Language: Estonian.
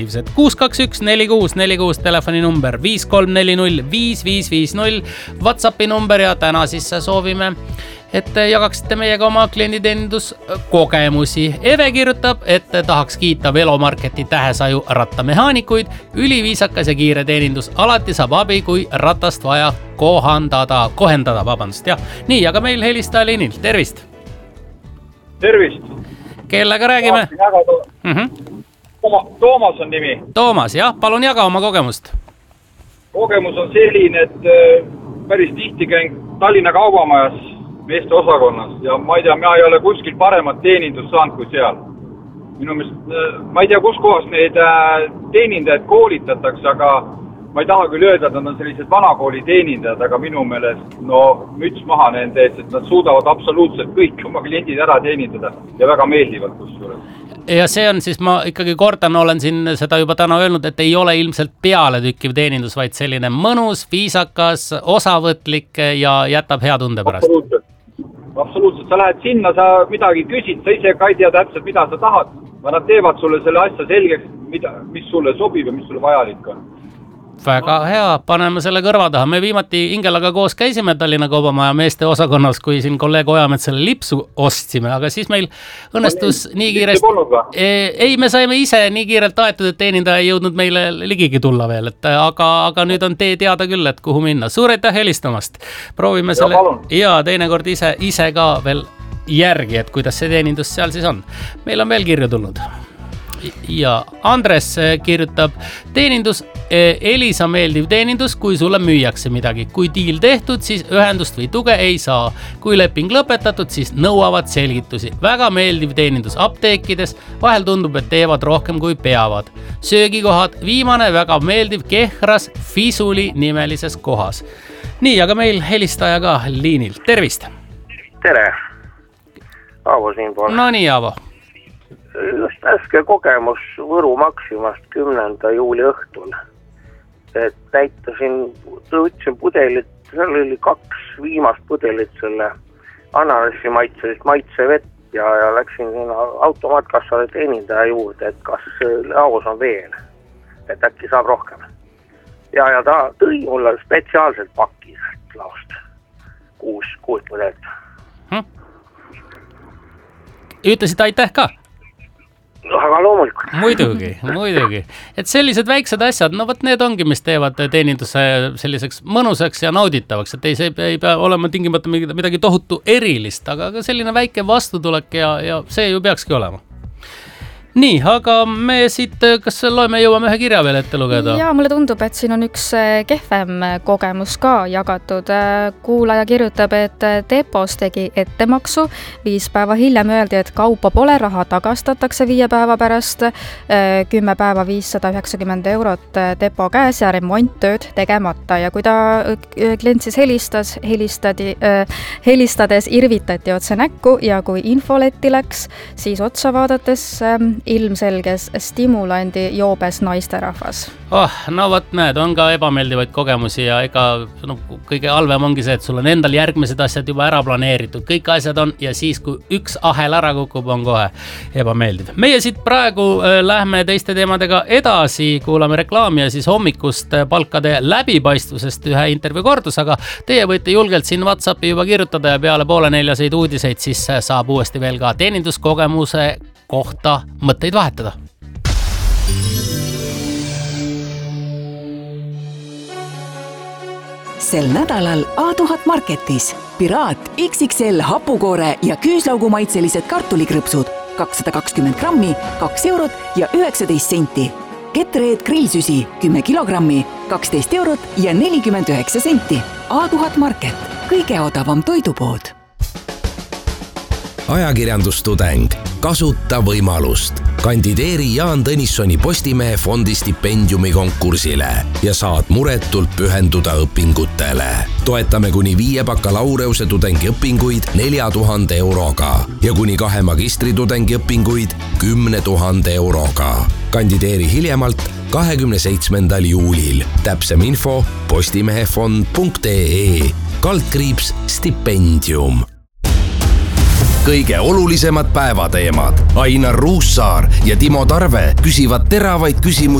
621-4646 telefoni number 5340-5550 WhatsAppi number ja täna siis soovime, et jagaksite meiega oma klienditeeninduskogemusi. Eve kirjutab, et tahaks kiita Velomarketi Tähesaju rattamehaanikuid. Üliviisakas ja kiire teenindus. Alati saab abi, kui ratast vaja kohendada. Ja. Nii, aga meil helistaja liinil. Tervist! Tervist! Kellega räägime? Toomas on nimi. Toomas, jah, palun jaga oma kogemust. Kogemus on selline, et päris tihti käin Tallinna kaubamajas meeste osakonnas ja ma ei tea, ma ei ole kuskil paremat teenindust saanud kui seal. Minu meelest, ma ei tea, kus kohas neid teenindajaid koolitatakse, aga ma ei taha küll öelda, et nad on sellised vanakooli teenindajad, aga minu meelest müts maha nende eest, et nad suudavad absoluutselt kõik oma kliendid ära teenindada ja väga meeldivad kusjuures. Ja see on siis, ma ikkagi kordan, olen siin seda juba täna öelnud, et ei ole ilmselt peale tükkiv teenindus, vaid selline mõnus, viisakas, osavõtlik ja jätab hea tunde pärast. Absoluutselt. Sa lähed sinna, sa midagi küsid, sa ise ka ei tea täpselt, mida sa tahad, aga nad teevad sulle selle asja selgeks, mis sulle sobib ja mis sulle vajalik on. Väga hea, paneme selle kõrva taha. Me viimati Ingelaga koos käisime Tallinna kaubamaja meeste osakonnas, kui siin kolleeg Ojamet selle lipsu ostsime, aga siis meil õnnestus nii kiiresti... Ei, me saime ise nii kiirelt aetud, et teenindaja ei jõudnud meile ligigi tulla veel, aga nüüd on tee teada küll, et kuhu minna. Suur aitäh helistamast. Proovime selle ja teinekord ise ka veel järgi, et kuidas see teenindus seal siis on. Meil on veel kirju tulnud. Ja Andres kirjutab, teenindus, Elisa meeldiv teenindus, kui sulle müüakse midagi. Kui diil tehtud, siis ühendust või tuge ei saa. Kui leping lõpetatud, siis nõuavad selgitusi. Väga meeldiv teenindus apteekides, vahel tundub, et teevad rohkem kui peavad. Söögikohad, viimane väga meeldiv Kehras Fisuli nimelises kohas. Nii, aga meil helistaja ka liinil. Tervist! Tere! Aavo siin poole. No nii, Aavo. Just äske kogemus Võru Maximast 10. juuli õhtul. Et võtsin pudelit, seal oli 2 viimast pudelit selle ananassi maitsevett ja läksin sinna automaatkassale teenindaja juurde, et kas laos on veel, et äkki saab rohkem. Ja ta tõi mulle spetsiaalselt pakki laost 6 pudelit. Ütlesid aitäh ka? Aga loomulikult. Muidugi. Et sellised väiksed asjad, no võt need ongi, mis teevad teeninduse selliseks mõnusaks ja nauditavaks, et ei pea olema tingimata midagi tohutu erilist, aga selline väike vastutulek ja see ju peakski olema. Nii, aga me siit, kas loeme jõuame ühe kirja veel ette lugeda? Ja mulle tundub, et siin on üks kehvem kogemus ka jagatud. Kuulaja kirjutab, et Depos tegi ettemaksu. 5 päeva hiljem öeldi, et kaupa pole, raha tagastatakse 5 päeva pärast. 10 päeva 590 eurot Depo käes ja remonttööd tegemata. Ja kui ta klient siis helistades irvitati otse näkku ja kui infoletti läks, siis otsa vaadates ilmselges stimulandi joobes naisterahvas. No võt näed, on ka ebameeldivaid kogemusi ja kõige halvem ongi see, et sul on endal järgmised asjad juba ära planeeritud. Kõik asjad on ja siis, kui üks ahel ära kukub, on kohe ebameeldiv. Meie siit praegu lähme teiste teemadega edasi, kuulame reklaami ja siis hommikust palkade läbipaistvusest ühe intervjuu kordus, aga teie võite julgelt siin WhatsAppi juba kirjutada ja peale 3:30 uudiseid siis saab uuesti veel ka teeninduskogemuse kohta mõtteid vahetada. Sel nädalal A1000 Marketis Piraat XXL hapukoore ja küüslaugumaitselised kartulikrõpsud 220 grammi, 2 eurot ja 19 senti. Ketreed grillsüsi 10 kilogrammi, 12 eurot ja 49 senti. A1000 Market, kõige odavam toidupood. Ajakirjandustudeng, kasuta võimalust. Kandideeri Jaan Tõnissoni Postimehe fondi stipendiumi konkursile ja saad muretult pühenduda õpingutele. Toetame kuni 5 bakalaureuse tudengiõpinguid 4000 euroga ja kuni 2 magistritudengi õpinguid 10 000 euroga. Kandideeri hiljemalt 27. juulil. Täpsem info postimehefond.ee /stipendium. kõige olulisemad päevateemad. Ainar Ruussaar ja Timo Tarve küsivad teravaid küsimusi